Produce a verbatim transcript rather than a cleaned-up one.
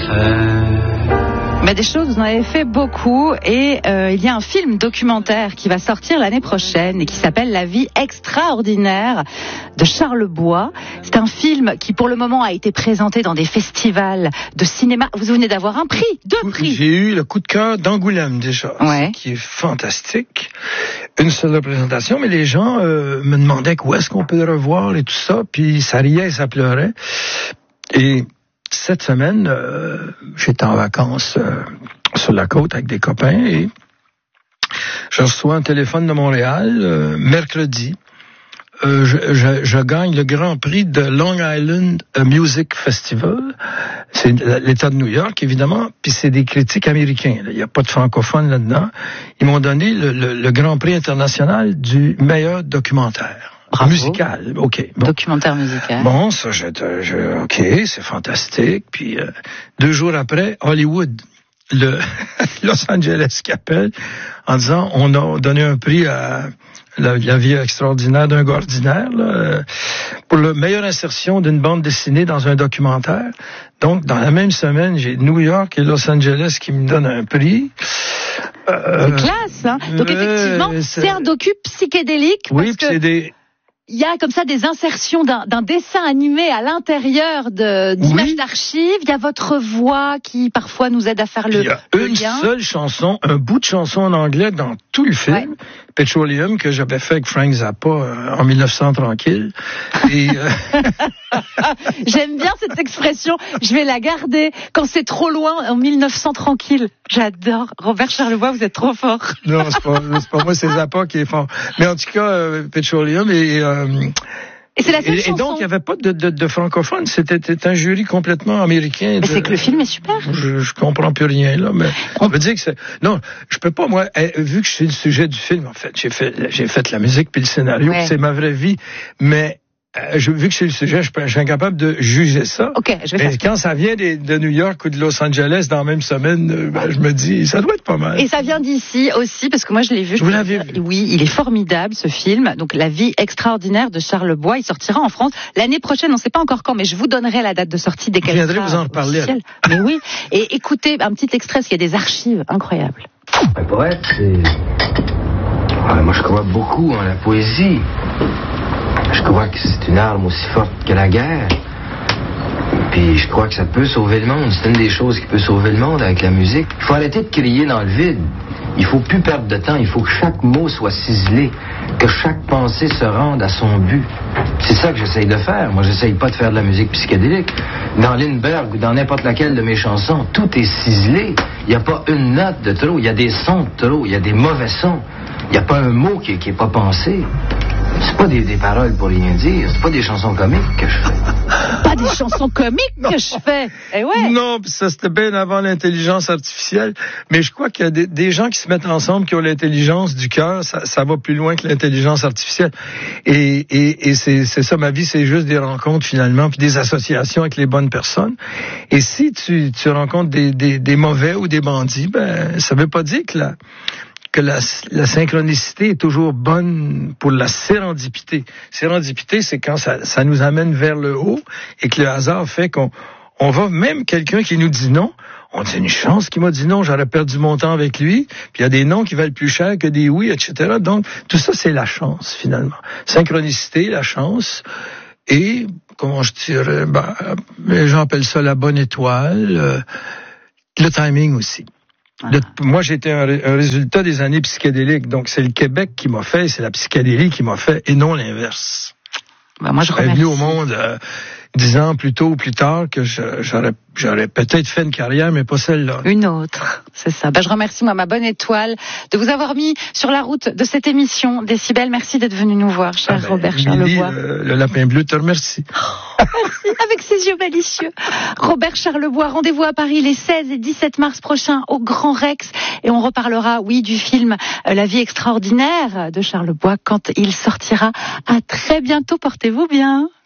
fait. Mais des choses, vous en avez fait beaucoup et euh, il y a un film documentaire qui va sortir l'année prochaine et qui s'appelle La vie extraordinaire de Charles Bois. C'est un film qui pour le moment a été présenté dans des festivals de cinéma. Vous venez d'avoir un prix, deux prix. J'ai eu le coup de cœur d'Angoulême déjà, ouais. qui est fantastique. Une seule représentation, mais les gens euh, me demandaient où est-ce qu'on peut le revoir et tout ça, puis ça riait et ça pleurait. Et cette semaine, euh, j'étais en vacances euh, sur la côte avec des copains et je reçois un téléphone de Montréal euh, mercredi. Euh, je, je, je gagne le Grand Prix de Long Island Music Festival. C'est l'État de New York, évidemment, puis c'est des critiques américains. Il n'y a pas de francophones là-dedans. Ils m'ont donné le, le, le Grand Prix international du meilleur documentaire. Bravo. Musical, ok. Bon. Documentaire musical. Bon, ça, je, je, ok, c'est fantastique. Puis euh, deux jours après, Hollywood, le Los Angeles qui appelle en disant on a donné un prix à la, la vie extraordinaire d'un gars ordinaire là, pour la meilleure insertion d'une bande dessinée dans un documentaire. Donc, dans la même semaine, j'ai New York et Los Angeles qui me donnent un prix. Euh, c'est classe, hein. Donc, effectivement, euh, c'est... c'est un docu psychédélique. Oui, parce que... c'est des... Il y a comme ça des insertions d'un, d'un dessin animé à l'intérieur de, d'images oui. d'archives. Il y a votre voix qui parfois nous aide à faire le, il y a le une lien. seule chanson, un bout de chanson en anglais dans tout le film, ouais. Petroleum, que j'avais fait avec Frank Zappa euh, en mille neuf cents tranquille. Et, euh... J'aime bien cette expression. Je vais la garder quand c'est trop loin en mille neuf cents tranquille. J'adore. Robert Charlebois, vous êtes trop fort. Non, c'est pas, c'est pas moi, c'est Zappa qui est fort. Mais en tout cas, euh, Petroleum et... Euh, Et c'est la seule et, chanson. Et donc, il n'y avait pas de, de, de francophones. C'était, c'était un jury complètement américain. Mais de, c'est que le film est super. Je, je comprends plus rien, là. Mais on veut dire que c'est... Non, je peux pas, moi, vu que je suis le sujet du film, en fait. J'ai fait, j'ai fait la musique puis le scénario, ouais. C'est ma vraie vie. Mais... Euh, je, vu que je suis le sujet, je, je suis incapable de juger ça. Ok, je vais Mais faire quand ça vient de, de New York ou de Los Angeles dans la même semaine, euh, ben, je me dis, ça doit être pas mal. Et ça vient d'ici aussi, parce que moi je l'ai vu. Vous l'avez vu? Oui, il est formidable ce film. Donc La vie extraordinaire de Charles Bois, il sortira en France l'année prochaine. On ne sait pas encore quand, mais je vous donnerai la date de sortie dès qu'elle sera. Je viendrai vous en reparler. Mais oui. Et écoutez un petit extrait, parce qu'il y a des archives incroyables. Un poète, c'est... Ouais, moi je crois beaucoup en la poésie. Je crois que c'est une arme aussi forte que la guerre. Puis je crois que ça peut sauver le monde. C'est une des choses qui peut sauver le monde avec la musique. Il faut arrêter de crier dans le vide. Il faut plus perdre de temps. Il faut que chaque mot soit ciselé. Que chaque pensée se rende à son but. C'est ça que j'essaye de faire. Moi, j'essaye pas de faire de la musique psychédélique. Dans Lindbergh ou dans n'importe laquelle de mes chansons, tout est ciselé. Il n'y a pas une note de trop. Il y a des sons de trop. Il y a des mauvais sons. Il n'y a pas un mot qui n'est pas pensé. C'est pas des, des paroles pour rien dire. C'est pas des chansons comiques que je fais. Pas des chansons comiques que je fais. Eh ouais. Non, ça c'était bien avant l'intelligence artificielle. Mais je crois qu'il y a des, des gens qui se mettent ensemble, qui ont l'intelligence du cœur. Ça, ça va plus loin que l'intelligence artificielle. Et, et, et c'est, c'est ça, ma vie, c'est juste des rencontres finalement, puis des associations avec les bonnes personnes. Et si tu, tu rencontres des, des, des mauvais ou des bandits, ben ça veut pas dire que la que la, la synchronicité est toujours bonne pour la sérendipité. Sérendipité, c'est quand ça, ça nous amène vers le haut et que le hasard fait qu'on on va, même quelqu'un qui nous dit non, on dit une chance qui m'a dit non, j'aurais perdu mon temps avec lui, puis il y a des noms qui valent plus cher que des oui, et cetera. Donc, tout ça, c'est la chance, finalement. Synchronicité, la chance, et, comment je dirais, ben, les gens appellent ça la bonne étoile, euh, le timing aussi. Le, moi, j'étais un, un résultat des années psychédéliques. Donc, c'est le Québec qui m'a fait, c'est la psychédélie qui m'a fait, et non l'inverse. Ben, moi, je serais venu au monde euh, dix ans plus tôt ou plus tard que je, j'aurais, j'aurais peut-être fait une carrière, mais pas celle-là. Une autre, c'est ça. Ben, je remercie, moi, ma bonne étoile, de vous avoir mis sur la route de cette émission. Décibel, merci d'être venu nous voir, cher ah ben, Robert Charlebois. Euh, le lapin bleu te remercie. Oh, merci, avec ses yeux malicieux. Robert Charlebois, rendez-vous à Paris les seize et dix-sept mars prochains au Grand Rex. Et on reparlera, oui, du film euh, La vie extraordinaire de Charlebois quand il sortira. À très bientôt, portez-vous bien.